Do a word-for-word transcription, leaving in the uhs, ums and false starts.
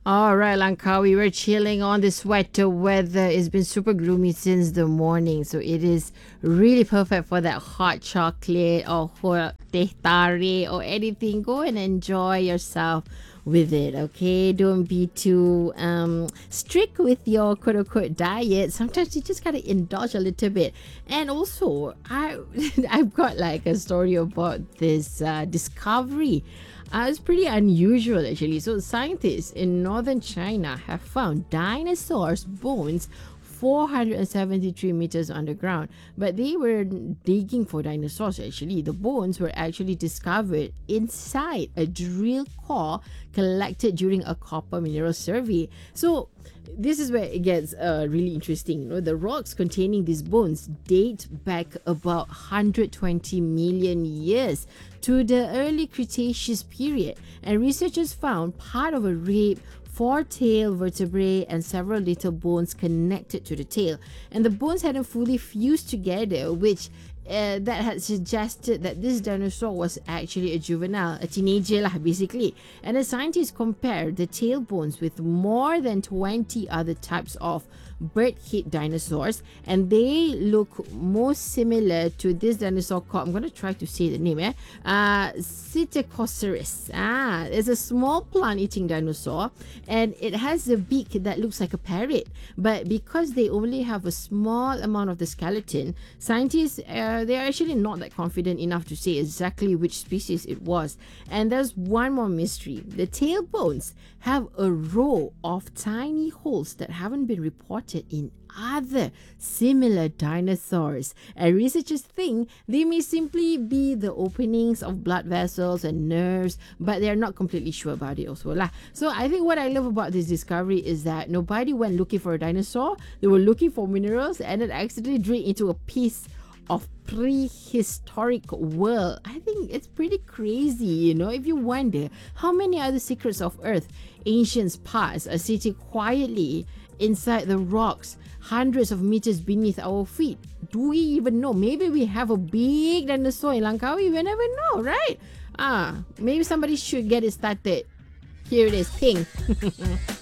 All right, Langkawi, we're chilling on this wetter weather. It's been super gloomy since the morning, so it is really perfect for that hot chocolate or hot teh tarik or anything. Go and enjoy yourself with it, okay? Don't be too um, strict with your quote-unquote diet. Sometimes you just gotta indulge a little bit. And also, I I've got like a story about this uh, discovery. Uh, it's pretty unusual actually. So scientists in northern China have found dinosaurs' bones four hundred seventy-three meters underground. But they were digging for dinosaurs actually. The bones were actually discovered inside a drill core collected during a copper mineral survey. So this is where it gets uh, really interesting. You know, the rocks containing these bones date back about one hundred twenty million years to the early Cretaceous period, and researchers found part of a rib, four tail vertebrae, and several little bones connected to the tail. And the bones hadn't fully fused together, which uh, that had suggested that this dinosaur was actually a juvenile, a teenager lah, basically. And the scientists compared the tail bones with more than twenty other types of bird-head dinosaurs, and they look most similar to this dinosaur called, I'm going to try to say the name, eh? Uh, Psittacosaurus. Ah, it's a small plant-eating dinosaur, and it has a beak that looks like a parrot. But because they only have a small amount of the skeleton, scientists, uh, they're actually not that confident enough to say exactly which species it was. And there's one more mystery. The tail bones have a row of tiny holes that haven't been reported in other similar dinosaurs, and researchers think they may simply be the openings of blood vessels and nerves, but they're not completely sure about it also lah. So I think what I love about this discovery is that nobody went looking for a dinosaur. They were looking for minerals and then accidentally drilled into a piece of prehistoric world. I think it's pretty crazy, you know, if you wonder how many other secrets of Earth ancients past are sitting quietly inside the rocks hundreds of meters beneath our feet. Do we even know? Maybe we have a big dinosaur in Langkawi. We never know, right? Ah, maybe somebody should get it started. Here it is, ping.